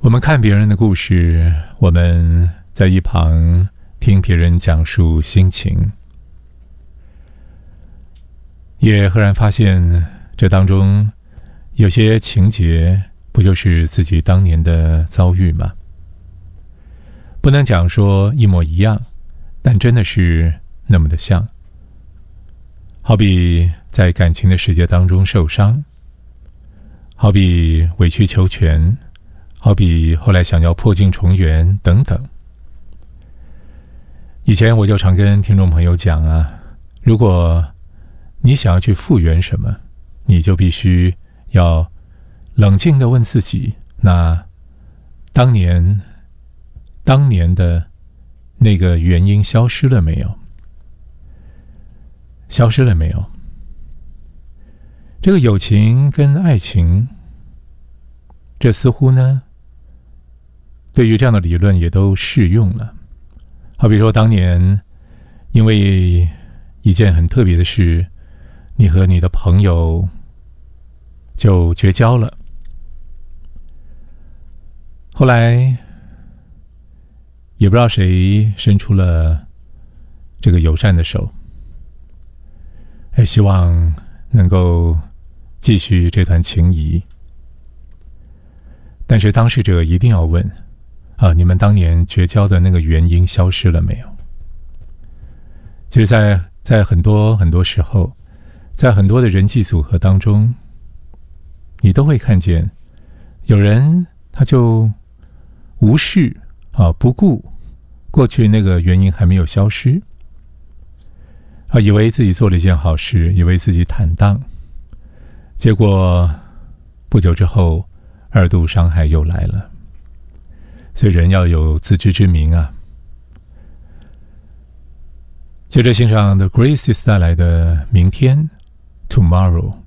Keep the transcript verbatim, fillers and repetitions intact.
我们看别人的故事，我们在一旁听别人讲述心情，也赫然发现这当中有些情节不就是自己当年的遭遇吗？不能讲说一模一样，但真的是那么的像。好比在感情的世界当中受伤，好比委曲求全，好比后来想要破镜重圆等等。以前我就常跟听众朋友讲啊，如果你想要去复原什么，你就必须要冷静地问自己，那当年当年的那个原因消失了没有？消失了没有？这个友情跟爱情，这似乎呢，对于这样的理论也都适用了。好比说当年因为一件很特别的事，你和你的朋友就绝交了，后来也不知道谁伸出了这个友善的手，也希望能够继续这段情谊。但是当事者一定要问啊，你们当年绝交的那个原因消失了没有？其实在在很多很多时候，在很多的人际组合当中，你都会看见有人他就无视啊，不顾过去那个原因还没有消失啊，以为自己做了一件好事，以为自己坦荡，结果不久之后二度伤害又来了。所以人要有自知之明啊。接着欣赏 The Graces 带来的明天 Tomorrow。